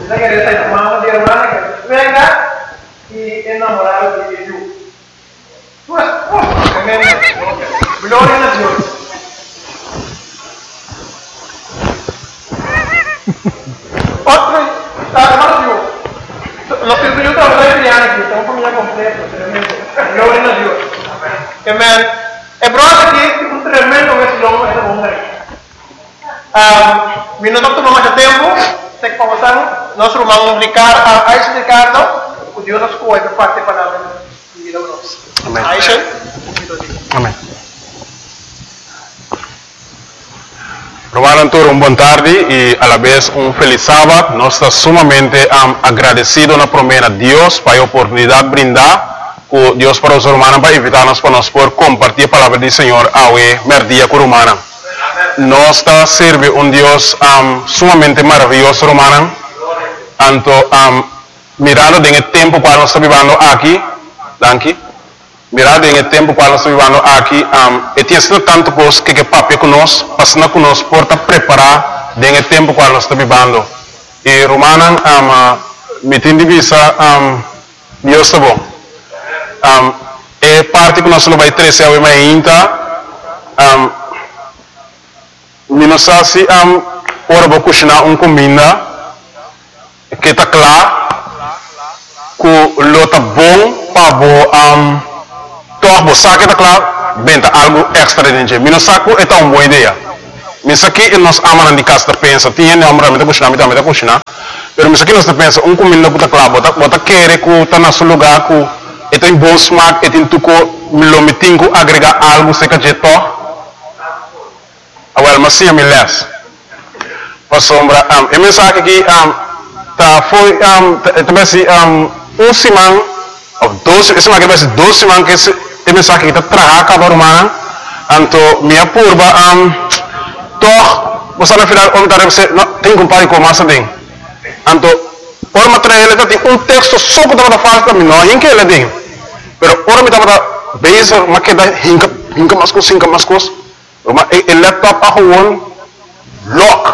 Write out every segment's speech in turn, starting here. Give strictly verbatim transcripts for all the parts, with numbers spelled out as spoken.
Esa que está mamá de hermana que venga y enamorado de Dios. Tu esposo, tremendo. Gloria a Dios. Otro, hermano Dios. Los que yo trabajo de años, estamos familia completa, tremendo. Gloria a Dios. Amén. É prova que um tremendo esse longo essa mulher. Ah, me não tomou mais tempo, sei que passar. Nós vamos explicar, a explicar, o Deus nos cuida parte da palavra de vida nossa. Amém. Aisha. Amém. Romano Antônio, uma boa tarde e a la vez um feliz sábado. Nós estamos sumamente um, agradecidos na promessa de Deus para a oportunidade de brindar. O Deus para os romanos para invitar-nos para nós por compartilhar a palavra do Senhor ao merdia com romana. Nós está serve um Deus um, sumamente maravilhoso romana. Anto um, mirando em tempo para nós estar vivendo aqui, danke. Mirando em tempo para nós estar vivendo aqui, um, e tem sido tanto coisa que que papi conosco, passando conosco por estar preparar em tempo para nós estar vivendo. E romana um, me tem de vista um, Deus está bom. Um, é parte que nós vamos trazer ao ainda. Um, não sei se um, ora vou cozinhar uma comida que está claro, que lo está bom para um, todo você que está claro, venda algo extra dentro. Não sei que é uma boa ideia. Não sei que nós amamos de casa pensa, tinha não amamos de cozinhar, de cozinhar, mas não sei que nós pensa uma comida que está claro, bota bota querer que está no seu lugar que e tem bom smaak, e tem tuco, lo metingo agregar algo se que jeto. Awal masih me les. Pasombra, um, e mensagem aqui, um, tá foi, um, também se um, um simang, ou dois, esse aqui vai ser dois simang que esse mensagem que tá traga cada romana, anto minha purba, um, toh, você na final, como tá você, tem compare com massa tem, anto, ora material ele tem um texto só que tá falando também, não, em que ele tem. Pero ora mi tama base makeda hinka hinka maskos hinka maskos uma el laptop a gewoon lock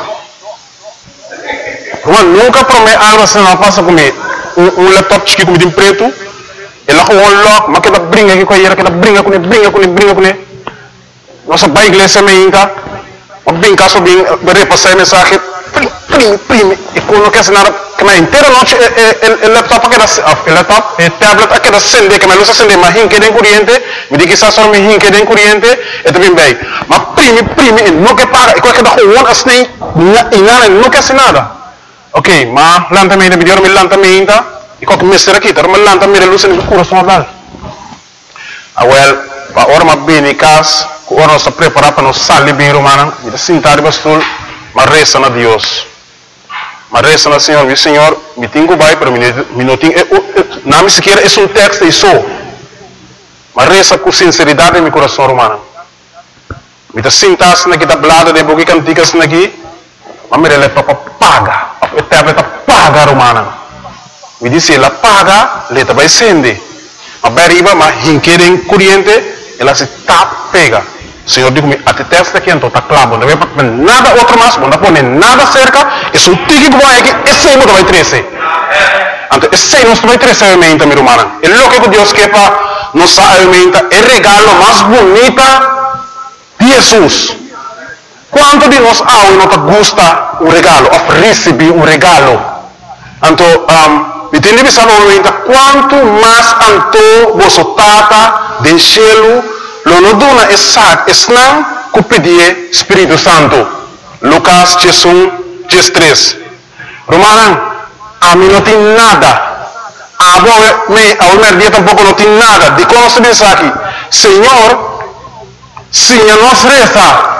uma nunca promete algo assim não passa comigo um, um laptop chique como de preto ele a gewoon lock makeda brinca aqui com ele makeda brinca com ele brinca com ele brinca com ele nossa bai igreja me hinka uma brinca só bem repassar mensagem prime prime e quando quer nada que na inteira noite el laptop que el laptop el tablet que acende que me luz acende mas hinque den corriente me diz que está só me hinque den corriente e também bem mas prime prime não que paga e qualquer da gewoon assim e nada não quer nada ok mas lanta me de me lanta me ainda e qualquer mestre aqui tá me lanta me luz no coração dal awel pa ora ma bem cas ora nós preparar para nós sair bem romana e sentar bastul mas reza na Deus. Mas reza na Senhor, meu Senhor, me tenho vai para mim, não tenho, não me sequer é um texto e só. Mas reza com sinceridade em meu coração romano. Me tá sentas na kita blada de bogi canticas na aqui, mas me rele para paga, a tablet paga romana. Me disse ela paga, leta vai sende. Mas beriba, mas hinquerem corriente, ela se tap pega. Senhor digo-me, até testa aqui então está claro, não vai para nada outro mais, não põe nada cerca, é só um tique que vai aqui, esse aí não vai trazer. Então, esse aí não vai trazer a alimenta, minha irmã. É o que Deus quer para nos alimenta, é o regalo mais bonito de Jesus. Quanto de nós há não gosta um regalo, of receber um regalo. Então, um, me tem de pensar no quanto mais anto você tata de cielo lo no dona é sac esnang ku pedir Espírito Santo. Lucas dez três. Romana, a mim não tem nada. A avó me, a mulher dia tampouco não tem nada. De como se diz aqui, Senhor, Senhor nos reza.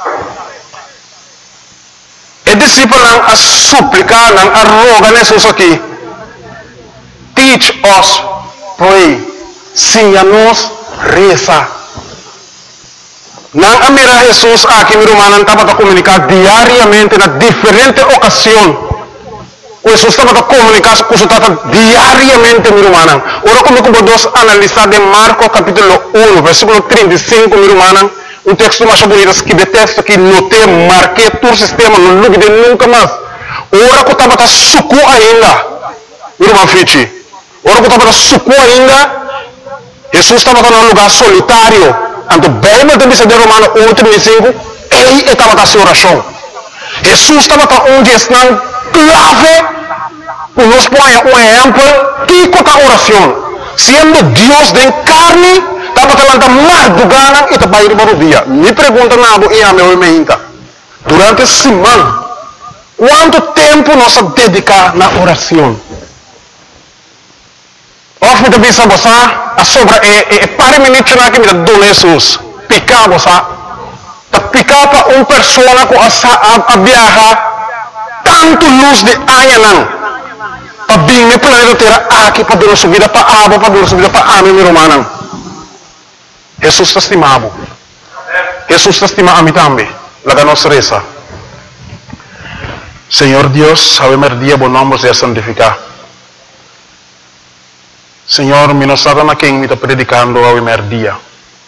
E discípulo não a suplicar, não a roga nesses aqui. Teach us, pray. Senhor nos reza. Não a mira Jesus aqui, meu irmão, estava a comunicar diariamente na diferente ocasião. O Jesus estava a comunicar com o diariamente, meu irmão. Ora comigo vamos analisar de Marcos capítulo um, versículo trinta e cinco, meu irmão. Um texto mais bonito, que de texto que notei, marquei todo o sistema, não lugue de nunca mais. ora que estava a suco ainda, irmão Fichi, ora que estava a suco ainda, Jesus estava num lugar solitário. Então, bem, mas também se de Romano um, trinta e cinco, ele estava a sua oração. Jesus estava onde está clave, para nos pôr um exemplo, que é a oração. Sendo Deus de carne, estava falando mais do gana e estava indo para o dia. Me pergunta nada e a meu meinta. Durante a semana, quanto tempo nós dedicamos na oração? Of me também sabe a sobra é é para mim não tinha que me dar Jesus. Picar você, tá picar para uma pessoa que a a viajar tanto luz de aia não. Para bem me planeta terra aqui para dar subida para água para dar subida para a minha romana. Jesus está estimado. Jesus está estimado a mim também. Laga nos reza. Senhor Deus, sabemos dia bom nome seja santificado. Senhor, mi non stava ma che mi sta predicando a un dia.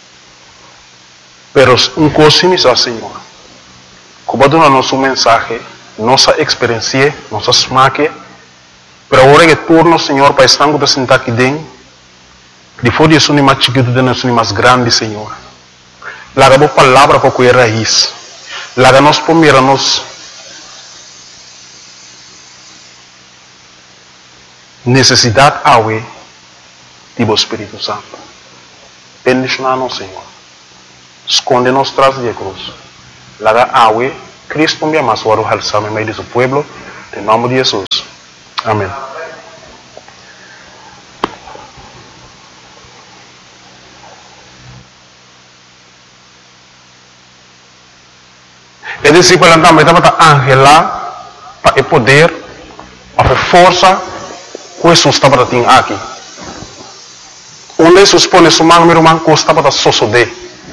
Pero un cosa mi sa, Senhor. Como dona nosso mensaje, nossa experiência, nossa smaque, pero ora che turno, Senhor, para estar com sentar aqui dentro, de fora de suni mais chiquito de nós mais grande, Senhor. Laga bo palavra para cuidar raiz. Laga nos pomira nos necessidade awe tipo Espírito Santo. Bendicionar-nos, Senhor. Esconde-nos tras de cruz. Laga awe, Cristo me ama suaro halsame meio de seu pueblo. Em nome de Jesus. Amém. E discípulo também estava ángel lá para o poder, para a força que Jesus estava tendo aqui. Onde Jesus põe sua mão, meu irmão, custa para sosodé.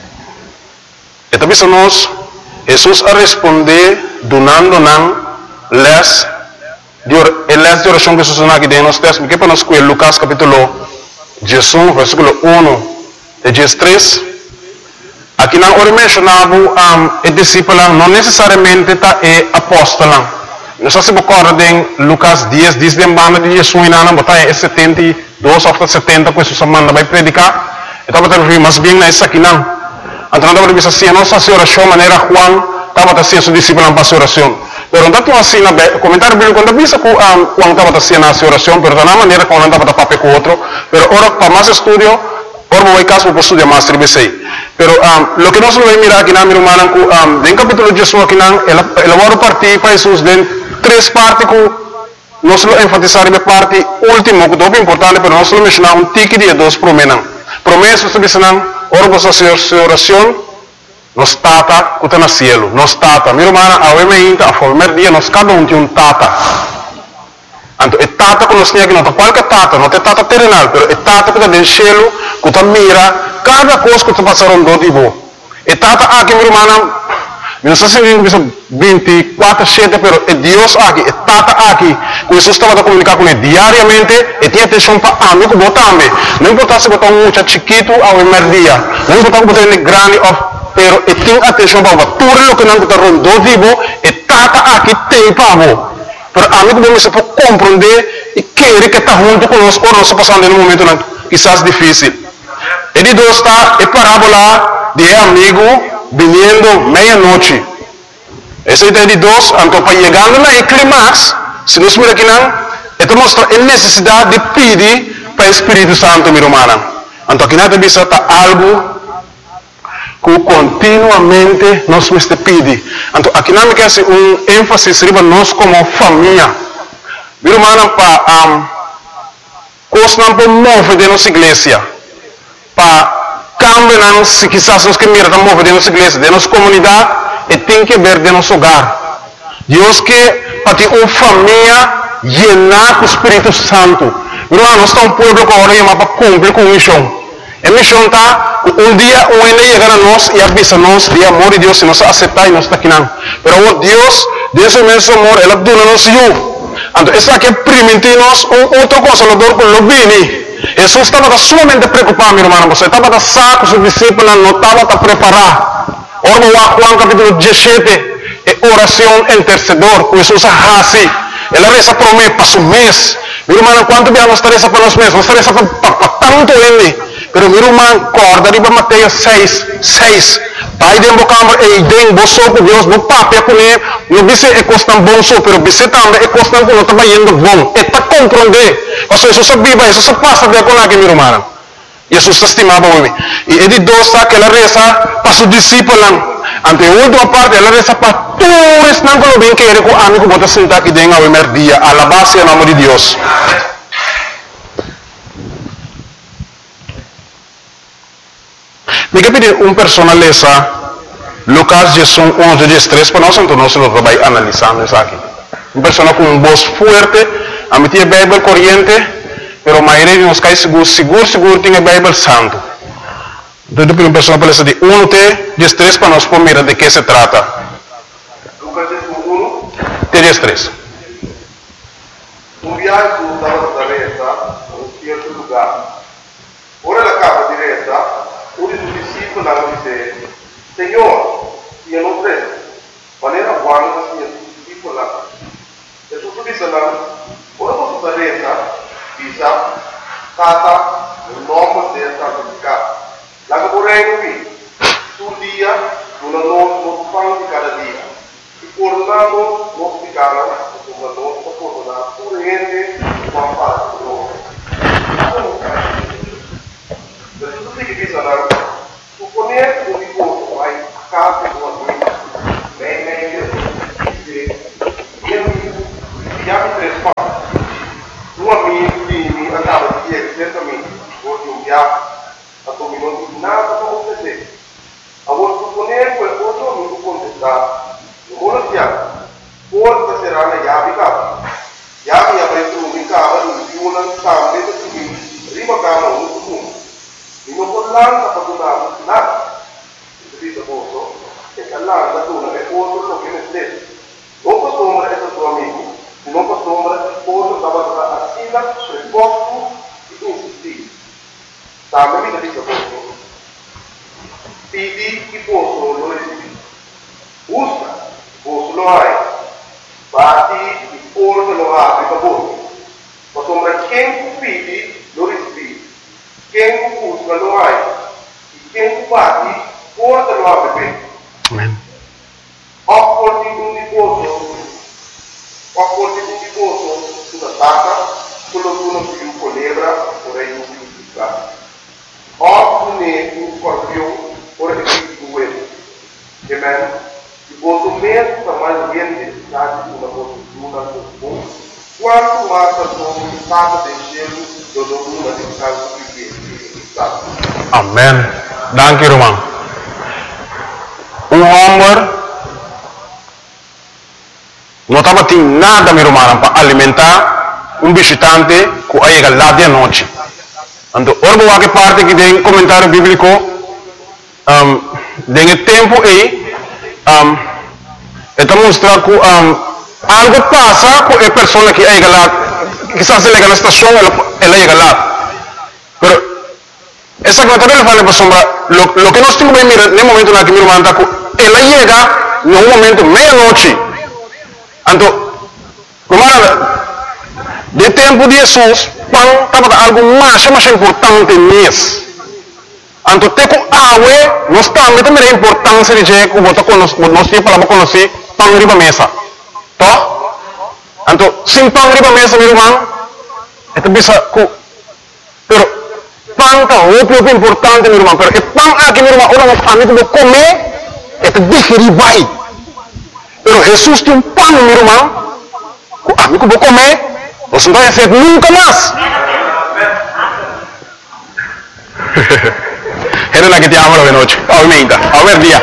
E também se nós, Jesus a responder, donando não, les, les de oração que Jesus não aqui dentro, nós temos que para nós com Lucas capítulo dezesseis, versículo um, de dezesseis. Aqui não ora mencionava um, o discípulo, não necessariamente está é apóstolo. Não sei se você recorda Lucas dez, diz de banda de Jesus na botar é setenta e dois ou setenta, pois Jesus manda vai predicar. Então está referindo mais bem na essa aqui não. Então não deve ser assim, não se oração maneira Juan estava assim seu discípulo para a oração. Pero não tinha assim na comentário bíblico quando visa que Juan estava assim na sua oração, pero da maneira como não estava papel com outro. Pero ora para mais estudo, ora vai caso para estudar mais tribesei. Pero um, lo que nós vamos mirar aqui na minha irmã, um, em capítulo de Jesus aqui não, ela ela vai partir para Jesus de três partes que nós vamos enfatizar na parte última, que é muito importante, mas nós vamos mencionar um tique de dois promessas. Promessas que dizem, ora você sua oração, nos tata que está no cielo, nos tata. Minha irmã, a ouvimenta, a forma dia, nós cada um tem um tata. Então, é tata que nós temos aqui, não é qualquer tata, não é tata terrenal, mas é tata que está no cielo, que está mira cada coisa que está passando do tipo. É tata aqui, minha irmã, não sei se vinte e quatro sete, mas é Deus aqui, é tata aqui, que Jesus estava a comunicar com ele diariamente, e tinha atenção para a mim, que botar também. Não importa se botar um muito chiquito ao primeiro dia, não importa se botar um grande, pero e tem atenção para tudo o que não está rondando vivo, e tata aqui tem para você. Pero a mim, como você pode compreender e querer que está junto conosco, ou nós passando em um momento quizás difícil. Ele Deus está, é parábola de amigo, vindo meia-noite. Essa ideia de Deus, então, para chegando na clímax, se nós miramos aqui, não, então mostra a necessidade de pedir para o Espírito Santo, minha irmã. Então, aqui nada disso está algo que continuamente nós nos pedimos. Então, aqui não me quer um ênfase sobre nós como família. Minha irmã, para um, coisa não pode mover de nossa igreja. Para cambiar, se quizás nós que mirar a mover de nossa igreja, de nossa comunidade, e tem que ver de nosso hogar. Deus que para ter uma família llenar com o Espírito Santo. Irmão, nós estamos um povo que agora para cumprir com a missão. A missão está, um dia um ele chegar a nós e avisa nós de amor de Deus, se nós aceitar e nós está aqui não. Mas o Deus, Deus é imenso amor, Ele dona nos eu. Então, esse aqui permite-nos um outro consolador por lo bem. Jesus estava sumamente preocupado, meu irmão. Você estava saco, seus discípulos não estavam preparados. Ora, Juan capítulo dezessete, é oração intercedor, que Jesus hace. ela reza por mim para um mês. Meu irmão, quanto bem nós reza para nós mesmos? Nós reza para tanto ele. Pero meu irmão, corda riba Mateus seis, seis. Pai de embocamber e den boso com Deus, no papel com ele, no bise é costan bom so, pero bise também é costan com o trabalhando bom. É para compreender. Ou seja, isso viva, isso passa de com aqui, meu irmão. Jesus estimava o homem. E ele dosa que ela reza para seus discípulos. Ante a última parte, ela reza para todos não que bem que ele com amigo bota sentar aqui dentro ao primeiro dia. Alabar-se o nome de Deus. Me quer pedir uma pessoa lesa Lucas dezesseis, onze, dezesseis para nós, então nós vamos analisando isso aqui. Uma pessoa com uma voz forte, a meter a Bíblia corrente, pero a maioria de nós cai seguro, seguro, seguro, tem a Bíblia santo. Então, depois uma pessoa fala de um, dezesseis para nós, mira de que se trata. Lucas um, dezesseis. Um viaggio stava da resa a un certo lugar. Ora la capa di resa, uno dei discepoli disse, Signore, io non credo, ma era buono la mia discepoli. E tu disse, ora posso da resa, bisa, tata, un nome del santificato. La che vorrei qui, sul dia, una non fanno di cada dia. E tornando, non spiegare, come non si può dare pure niente, ma fare loro. Per tutti che bisogna, supponere un riposo, vai a casa con la vita, beh, meglio, che io mi chiamo tre spazi. Un amico mi andava a dire certamente, oggi un viaggio, a come non dico nada come te. A voi supponere quel cosa mi può contestare. Non vuole piano. Forse sarà una chiave cava. Chiave avrete un cava, un più una cava, e quindi prima cava un punto. E non può l'anno per donare nada. Se dice posto, è che l'anno da dona è oltre lo che ne stesso. Non posso è il tuo amico, non posso oltre stava a sila, sul posto e insistire. Sta mi dice posto. Fidi che posso lo resipi. Usa, posso lo hai. Bati e forse lo apri per voi. Ma sembra che fidi lo resipi. Che usa lo hai. E che bati forse lo apri per. Amen. Opporti un riposo. Opporti un riposo sulla tacca, quello che uno più colebra, vorrei un più piccato. Oppure un scorpione, ora che tu vuoi. Amen. Il voto meno per mai niente di stati una voce giuna con voi. Quanto massa sono stata del cielo, dove una di tanto più che Amen. Danke, Roman. Un honger não estava tendo nada, meu irmão, para alimentar um visitante que chega lá de noite. Então, ora, que parte que tem comentário bíblico, um, tem tempo aí, um, está mostrando que um, algo passa com a pessoa que chega lá, quizás chega na estação, ela, ela chega lá. Mas, essa comentário ele fala para sombra, lo que nós temos que mirar no momento na que meu irmão está, ela chega no momento meia-noite. Então, de tempo de Jesus, pão estava algo mais, mais importante nisso. Então, tem com água, nós também temos a importância de que nós temos para conhecer pão riba mesa. Tá? Então, sem pão riba mesa, meu irmão, é que bisa que, pero pão está muito importante, meu irmão, pero é pão aqui, meu irmão, ora, a mim tem que comer, é que digerir vai. Pero Jesus tem um pão, meu irmão, a mim que vou comer, você não vai fazer nunca mais. Era la que te amo de noche, aumenta, a ver día.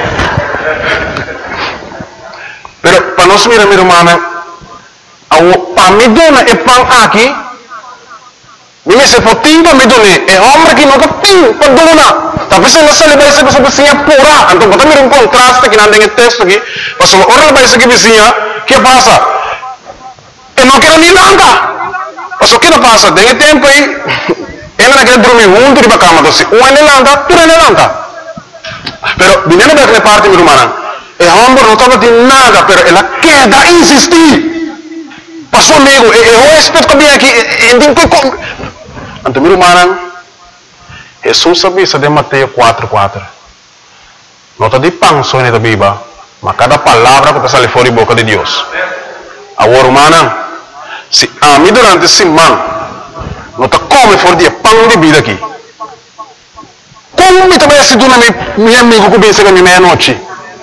Pero para nós mirar, meu irmão, para mim dona é pão aqui, me se potinho para me donar, é homem que nunca tem para donar. Talvez não se leva isso para vizinha pura. Então, bota um contraste que não tem texto aqui. Mas ora leva isso que vizinha, que passa? Eu não quero nem nada. Mas o que não passa? Tem tempo aí, ela não quer dormir junto de cama, então, um ele landa, tu ele landa. Pero, viniendo daquela parte, meu irmão, é homem não estava de nada, pero ela quer insistir. nosso amigo, e o respeito que vem aqui, e tem que com. Então, meu irmão, Jesus sabia de Mateus quatro, quatro. Nota de pão só na Bíblia, mas cada palavra que sai fora da boca de Deus. Agora, irmão, se a mim durante esse semana, nota come fora de pão de vida aqui. Como me também se duna meu amigo que vem chegar na meia-noite?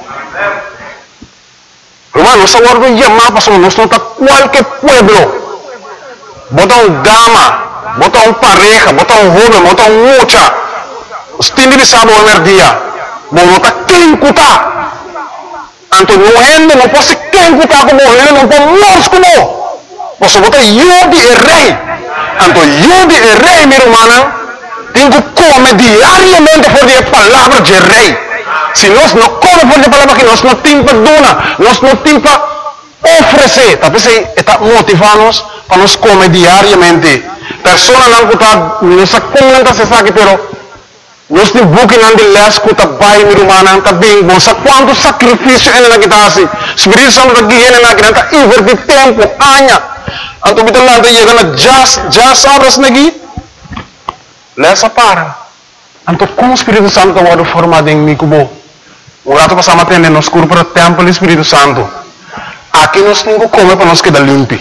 Hermano, essa hora do dia mapa só nós não está qualquer pueblo. Bota um dama, bota um pareja, bota um jovem, bota um mocha. Os tindi de sábado ao dia. Bom, não está quem cutar. Anto não rende, não pode quem cutar como ele, não pode morrer como. Você bota eu de rei. Anto eu de rei, meu irmão. Tenho que comer diariamente por a palavra de rei. Se nós não comemos por a palavra que nós não temos para donar, nós não temos para oferecer. Talvez está motivando-nos para nós comer diariamente. Pessoas não está, não sei como não está se sabe, mas nós temos booking de les que está bem, meu irmão, está bem bom. Sabe quanto sacrifício ele não está assim? Espírito Santo está aqui, ele não está invertir tempo, anos. Então, kita lá chega já já sabes aqui. Lesa para. Então, como o Espírito Santo está formado em mim, como o rato passamos a atender nos cursos para o templo do Espírito Santo. Aqui nós temos que comer para nós quedar limpo.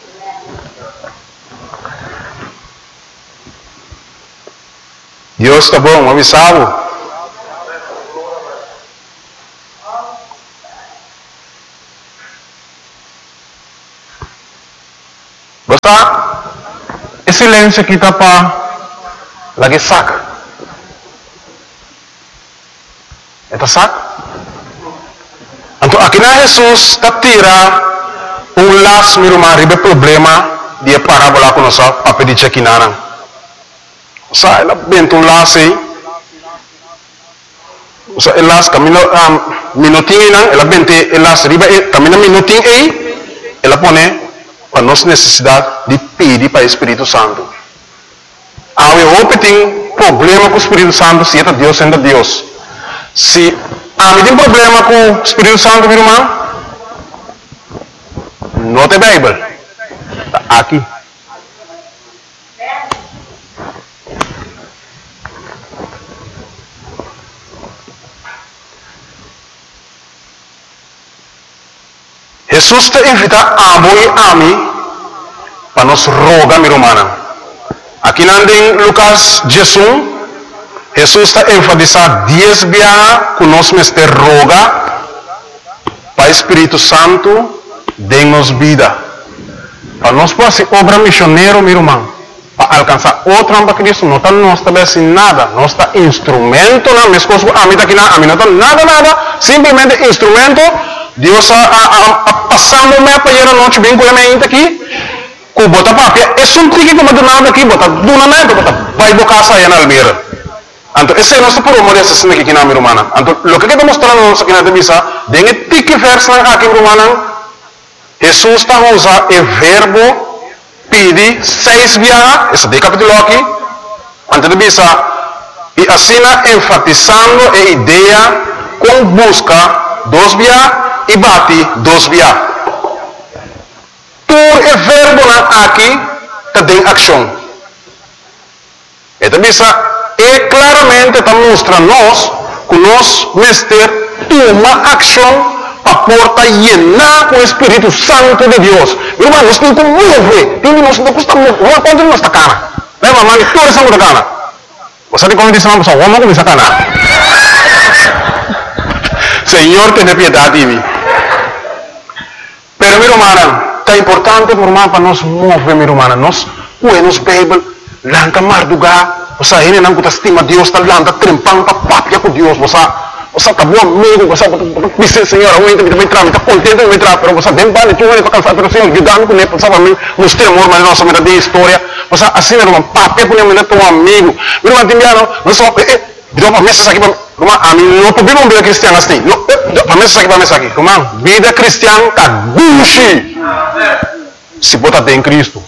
Deus está bom, avisado. Basta, esse silêncio aqui está para lagi saca. Eta saca. Então aqui na Jesus está tira um laço meu irmão ribe problema de parábola com nossa papel de chequinarang. Sa ela bento um laço aí. Sa elas camino um, minutinho nang ela bente elas ribe camino minutinho aí ela põe para nossa necessidade de pedir para o Espírito Santo. Há um tem problema com o Espírito Santo, se é Deus sendo Deus. Se há um problema com o Espírito Santo, meu irmão, não tem Bíblia. Está aqui. Jesus te invita a amo e ami para nos rogar, meu irmão. Aqui em Lucas Jesus, Jesus está enfatizando dez vezes que nós mestre roga para o Espírito Santo dê-nos vida. Para nós poder ser obra missioneiro, meu irmão, para alcançar outra para Cristo, não está nós também sem nada, nós está instrumento, não, minhas coisas, a mim está aqui, a mim não está nada, nada, simplesmente instrumento. Deus a, a, a, a passando o meu para ir a noite bem com a minha aqui. Ku bota papia, é um trigo que manda nada aqui, bota duna mente, bota vai bocar saia na almeira. Então esse é nosso promo dessa cena aqui na minha irmã. Então o que está mostrando nossa aqui na devisa, dengue tique verso na aqui irmã. Jesus está usando o verbo pedir seis vezes, esse de capítulo aqui. Então devisa e assim enfatizando a ideia com busca dos vezes e bate dos vezes. Por o verbo aqui tem ação. Então, é claramente está mostrando nós que nós mestre toma ação para porta llenar com o Espírito Santo de Deus. Irmão, nós temos que mover. Nós não custa mover. Quanto nós está cana? Lembra, mano, toda essa coisa cana. Você tem como dizer uma pessoa, vamos começar a cana. Senhor, tenha piedade de mim. Pero, meu irmão, é importante para nós mover, meu irmão. Nós, nos Bíblia, lanca mardugar, você ainda não estima Deus, está lanca trempando, está papia com Deus, você você está bom amigo, você está Senhor, eu ainda me entrar, está contente me entrar, mas você tem bem, tu vai cansar, mas Senhor, ajudando com ele, sabe, nos temor, mas nossa vida de história, você assim, meu irmão, papia com ele, teu amigo, meu irmão, entendeu? Nós só, deu para mesa aqui, irmão, a mim não podemos uma vida cristã assim, para mesa aqui, para mesa aqui, irmão, vida cristã está buchi. Se botar em Cristo.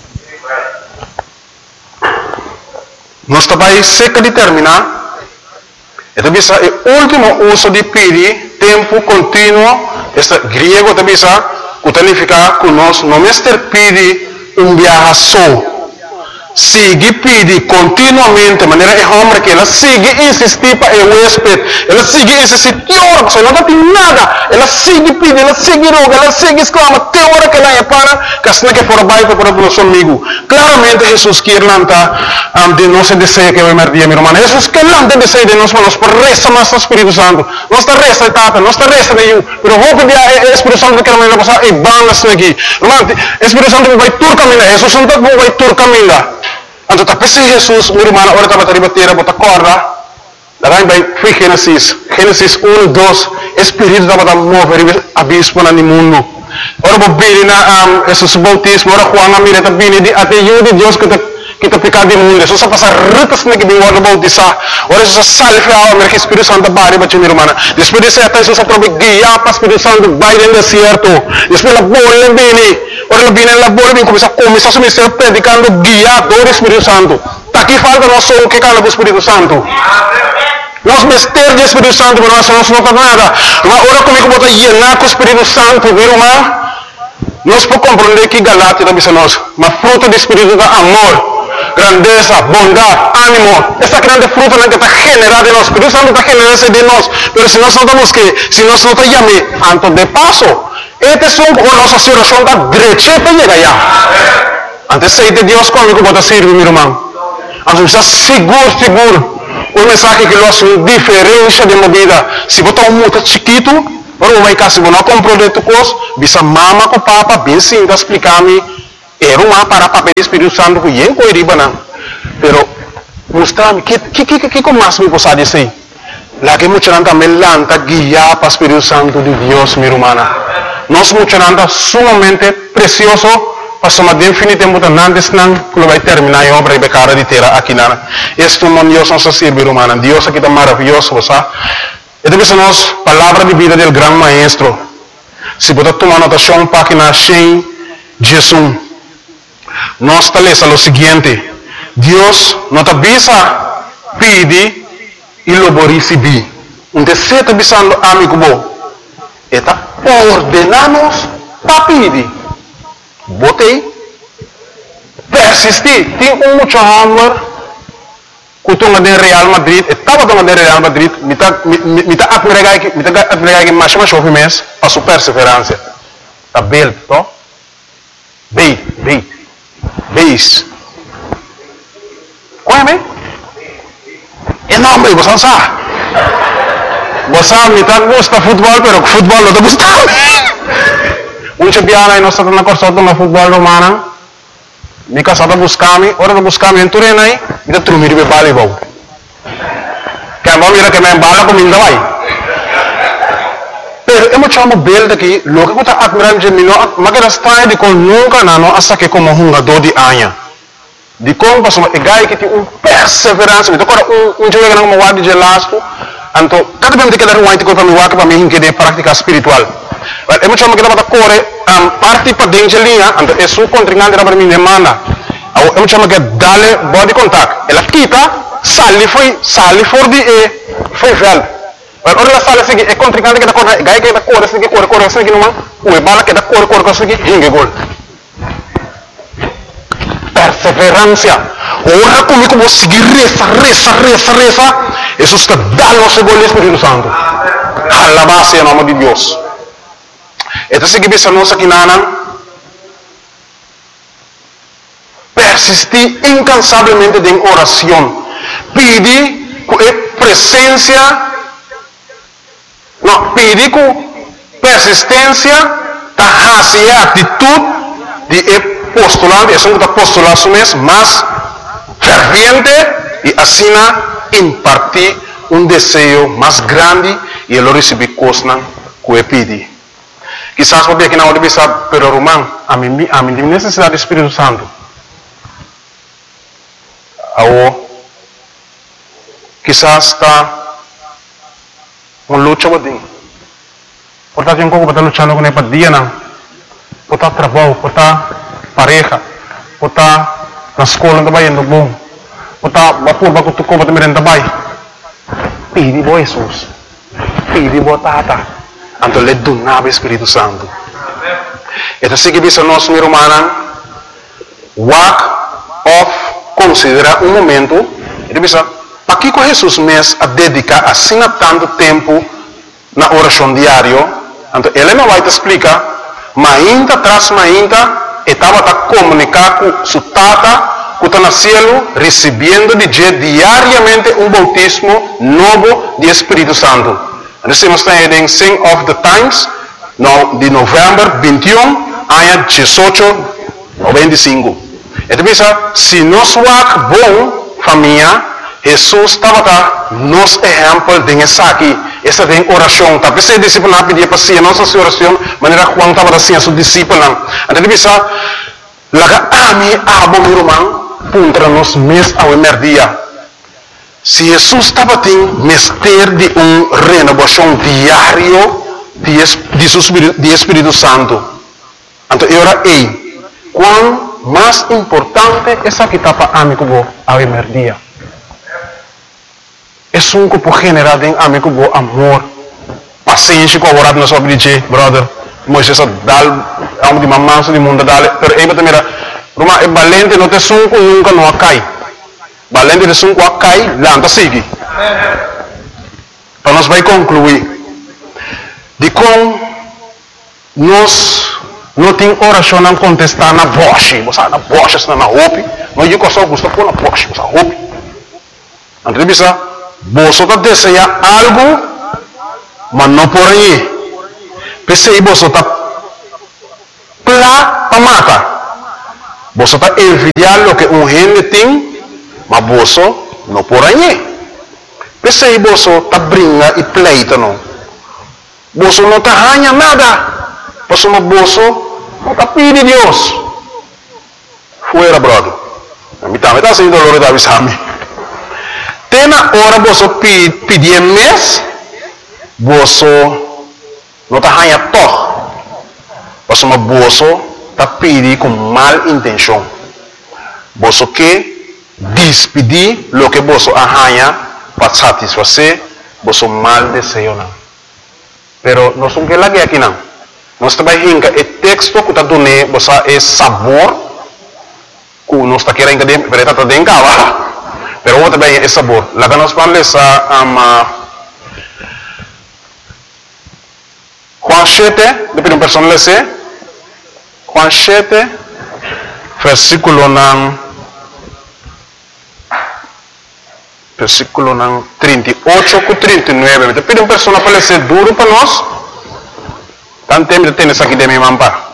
Nós também seca de terminar. Então, o último uso de pedir, tempo contínuo, este grego também que significa que nós não mister pede um viaje só. Sigue pede continuamente, de maneira é homem que ela sigue insistir para o huésped, ela sigue insistir, que hora que não tem nada, ela sigue pede, ela sigue roga, ela sigue exclama, que hora que ela é para, que assim que for baixo para o nosso amigo. Claramente Jesus quer lançar um, de nosso desejo que vai merdir, meu irmão. Jesus quer lançar desejo de nós para nós, por resta nosso Espírito Santo, nossa resta etapa, nossa resta de eu, pero vou pedir ao Espírito Santo que ela vai passar e bandas aqui. Irmão, Espírito Santo vai tur caminhar, Jesus Santo vai tur caminhar. Então, tapi si Jesus, meu irmão, ora estava a bater, bota corda. Daí vai, foi Gênesis, Gênesis um, dois, Espírito estava a mover abismo no mundo. Ora, vou vir na Jesus bautismo, ora, Juan, a mira, está vindo até eu de Deus que está que está pecado do mundo. Jesus passa ritas na que vem o bautizar. Ora, Jesus salve a alma que Espírito Santo vai para meu irmão. Depois disso, até Jesus aprove guiar para o Espírito Santo vai no deserto. Depois, a bola vem. Ora, vem na bola vem começar a começar a se mexer predicando guiador do Espírito Santo. Aqui falta nós só o que cala do Espírito Santo. Nós mistérios do Espírito Santo, mas nós não somos nada. Mas ora comigo bota llenar com o Espírito Santo, meu irmão. Nós podemos compreender que Galatia também são nós. Mas fruto do Espírito é amor, grandeza, bondade, ânimo. Essa grande fruta que está generada em nós. O Espírito Santo está generando de nós. Mas se nós não estamos que, se nós não estamos llamando, antes de passo, este é a nossa oração da direita para chegar lá. Antes de ser de Deus comigo, bota servir, meu irmão. Antes de estar seguro, seguro. Um mensagem que nós uma diferença de vida. Se botar um muito chiquito, ou vai cá, se você não comprou de tu coisa, bisa mama com papa, bem sim, tá explicar-me, era uma para papel do Espírito Santo que eu não iria não. Pero, mostrar-me, que que que que como mais me possa dizer? Lá que muita gente também lanta guiar para o Espírito Santo de Deus, minha irmã. Nós muita gente sumamente precioso, passamos definitivamente antes não, que vai terminar a obra e becara de terra aqui na. Este mundo Deus nos serve, irmã. Deus aqui está maravilhoso, você. Esta é a nossa palavra de vida do grande maestro. Se você tomar anotação, página cem, Jesus. Nós estamos lendo o seguinte: Deus nos avisa, pede e lo receber. Então, se está avisando amigo bom, está ordenamos para pedir. Botei, persistir. Tem um muito amor. Kutunga de Real Madrid, estava tunga de Real Madrid, mita mita admirar que mita admirar que mais mais chove mês, a sua perseverança. Tá bel, to? Bem, bem, beis. Qual é me? É nome, você não sabe. Você mita gosta futebol, pero futebol não te gusta. Um champion aí nós estamos na corção do futebol romano. Mika sata buscami, ora buscami em turena aí, mita trumir be bale bau. Que vamos ir a que me bala com minda vai. Pero eu chamo bel daqui, logo que está admirando de mim, mas que está de com nunca não, hasta que como um jogador de anha. De como passou uma gai que tem um perseverança, então agora um um jogo que não me guarda de lasco, então cada vez que ele ruim te para me guarda para mim que de prática espiritual. Eu chamo que dá para correr um, parte para dentro da linha, então é sua contrincante para mim demanda. Eu chamo que dá-lhe body contact. Ela quita, sai foi, sai fora de e foi velho. Ora ela sai assim, é contrincante que dá correr, gai que dá correr, assim que corre, corre assim que não, o bala que dá corre, corre assim que hingue gol. Perseverança. Ora comigo vou seguir reza, reza, reza, reza. Isso está dando o seu gol Espírito Santo. Alabado em nome de Deus. Então, se você não aqui nana, persistir incansavelmente em oração, pedir com presença, não, pedir com persistência, hacer atitude de postulante, é um apostolado mesmo, mas ferviente e assim impartir um desejo mais grande e ele receber coisas que pedir. Quizás porque aqui na hora de pensar, pero Román, a mim, a mim tem necessidade do Espírito Santo. Ou, quizás está uma luta com Deus. Portanto, eu não estou lutando com ele para dia, não. Por estar trabalho, por estar pareja, por estar na escola também, no bom. Por estar, vapor, vapor, tu compra também também. Pede por Jesus. Pede por Tata. Então, ele donava o Espírito Santo. Então, se que bisa nós, meu irmão, walk off, considera um momento, ele bisa, para que Jesus mesmo a dedicar assim a tanto tempo na oração diária? Então, ele não vai te explicar, mas ainda atrás, mas ainda, estava a comunicar com sua tata, que está no céu, recebendo de dia diariamente um bautismo novo de Espírito Santo. Nós estamos em Sing of the Times, no, de novembro vinte e um, ano dezoito noventa e cinco. Então, se nós vamos bom, família, Jesus estava a nos exemplo de essa aqui, essa tem oração. Tapi se discípulo não pedia para si, nossa oração, maneira Juan estava assim a sua discípula. Então, bisa, laga ami abo meu irmão, contra nós mes ao emerdia. Se Jesus estava tendo mestre de uma renovação diário de, de, de Espírito Santo. Então, eu era ei, quão mais importante essa que estava amigo ao emerdia. É um grupo generado em amigo bo amor, paciência com a na sua vida, brother. Moisés dá algo de mamãe de mundo dá, pero aí também era, Roma é valente não te sunco nunca não cai, valente de sunco cai, lanta sigue. Para nós vai concluir, de como nós não tem oração não contestar na voz, você na voz está na roupa, não eu só gosto pôr na voz, você roupa. Entrevista você está desejando algo, mas não por aí. Pensei você está plá para matar. Você está enviando o que um gente tem, mas você não por aí. Pensei você está brincando e pleita não. Você não está ganhando nada. Você não está pedindo Deus. Fuera, brother. A mim também está sendo dolor da visão. Tem na hora você pedir mês, você não está ganhando todo. Você está pedindo com mal intenção. Você quer despedir o que você ganha para satisfazer você mal desejo. Pero não são que lá aqui não. Nós trabalhamos com o texto que está dando você é sabor que nós está querendo que pero está dentro cá. Pero vou também é sabor. Lá que nós vamos ler a Juan sete, depois um personagem lê Juan sete, versículo nan versículo nan trinta e oito com trinta e nove. Depois um personagem para ler duro para nós. Tanto tempo tem isso aqui de minha mampa.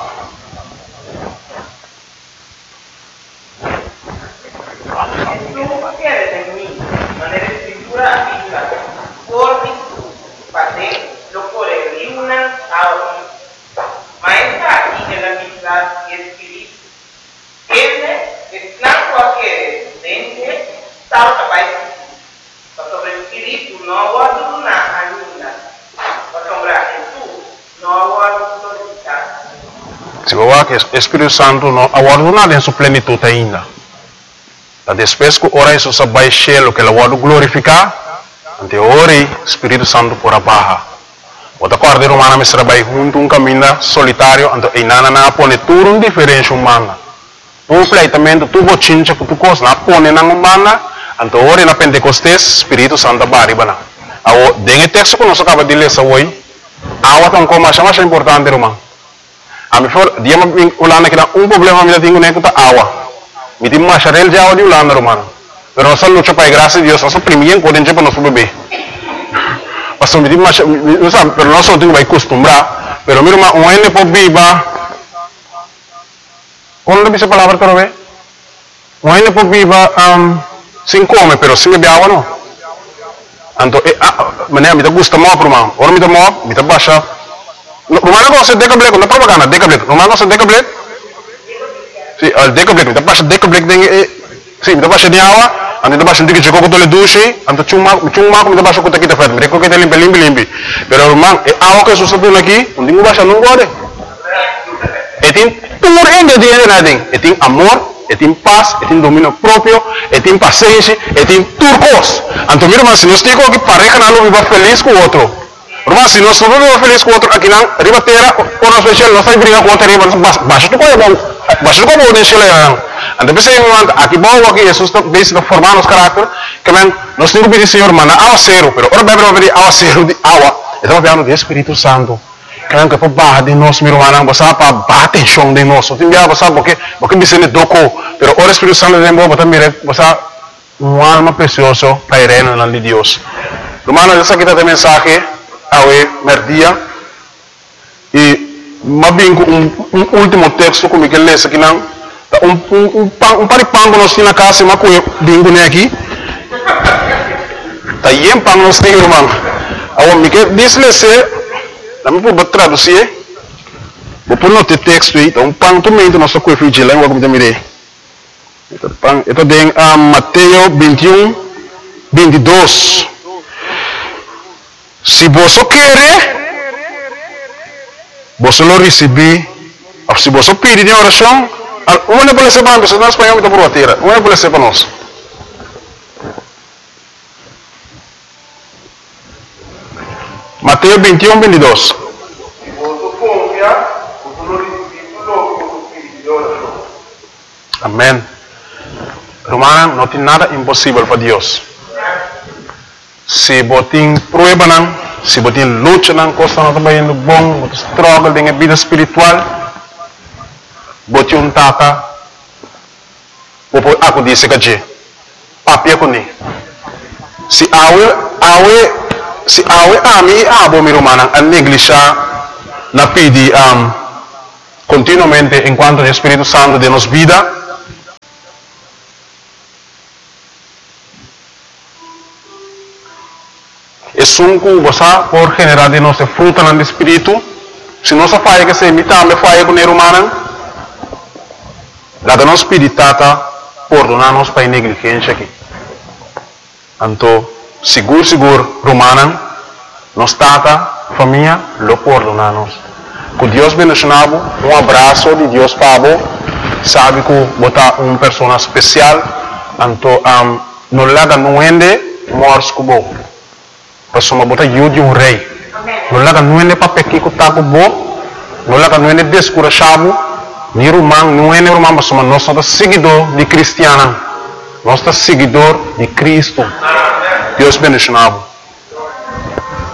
Se eu acho que o Espírito Santo não aguarda nada em sua plenitude ainda. Depois que ora isso se vai cheio, o que ele aguarda glorificar, ante ora o Espírito Santo por abaixo. Outra quarta romana me trabalha junto um caminho solitário, ante e nana na pone tudo um diferente humana. Um pleitamento tu bochincha que tu costa na pone na humana, ante ora na Pentecostes Espírito Santo baribana. Ao dengue texto que nós acaba de ler hoje, awa tão como mais importante romano. A mim for dia me ulana que um problema me tenho nem que tá awa. Me tem mais charel já o de ulana romano. Pero nós luta para graça de Deus, nós primeiro podem para nosso bebê. Mas me tem mais, não sabe, pero nós não temos que acostumbrar. Pero meu irmão, um ene por viva. Quando dice palavra para ver? Um ene por viva, um, sem come, pero sem beber água não. Então, maneira me gusta mais para irmão. Ora me dá mais, me dá baixa. Romano não se decablet, não propaganda, decablet. Romano se decablet. Sim, al decablet, me dá baixa decablet de, sim, me dá baixa de água, ante dá baixa de que chegou com tole duche, ante chuma, chuma me dá baixa com taquita fed, me reco que te limpe, limpe, limpe. Pero irmão, é água que sucedeu aqui, não tem baixa não pode. E tem tudo ingrediente nada, e tem amor. E tem paz, e tem domínio próprio, e tem paciência, e tem tudo coisa. Então, meu irmão, se nós temos que pareja não viva feliz com o outro. Romano, si nós não vamos feliz com outro aqui não, ribatera, ou nós fechamos, nós vamos brigar com outro, baixa do coisa bom, baixa do coisa bom, deixa ele lá. Então, pensei em um aqui bom, aqui, Jesus está bem formando os caráter, que man, nós temos que pedir, Senhor, mana, awa zero, pero ora bebe, bebe, awa zero, de awa, então vamos ver o Espírito Santo, que man, que para barra de nós, meu irmão, você para bater chão de nós, tem dia, você porque, porque me sente doco, pero ora Espírito Santo de novo, também, você uma alma preciosa para ir na de Deus. Romano, essa aqui tem mensagem, awe, merdia, e mabingo um, um último texto como que lê aqui não, um um um um paripango nós temos na casa, mas com bingo né aqui, tá iem pang nós temos irmão, awe me que diz lê se, também por traduzir, vou pôr no texto aí, então pang tu mento nós com fui de lá, eu vou me mirar. Ito din um, Mateo veintiuno, veintidós. Si você quer, você lo recebi. Se você pede de oração, uma pode ser para nós, nós espanhol está por bater. Uma pode ser para nós. Mateo veintiuno, veintidós. Se você confia, você lo recebi tudo que você pede de oração. Amém. Romana, não tem nada impossível para Deus. Se você tem prueba, se você tem luta, coisa não está indo bom, você struggle com a vida espiritual, você um tata, você aku disse que je, papi aku ni. Se awe, awe, se awe ami abo mi Romana, a neglijar na pedi um, continuamente enquanto o Espírito Santo de nos vida. Es un cubo, por generar de nuestra fruta en el espíritu. Si no se falla que se imita, me falla con el humano. La que nos pide tata, perdonarnos para negligencia aquí. Entonces, seguro, seguro, romana, nos tata, familia, lo perdonamos. Que Dios bendicionado, un abrazo de Dios para vos. Sabe que vos una persona especial. Entonces, um, no le haga nuende, mors que vos. Pasuma bota yu de um rei. Não laga não é para pequeno que tá com bo. Não laga não é descurachado. Ni romano não é romano, mas somos nós somos seguidor de cristiano. Nós somos seguidor de Cristo. Deus bendicionado.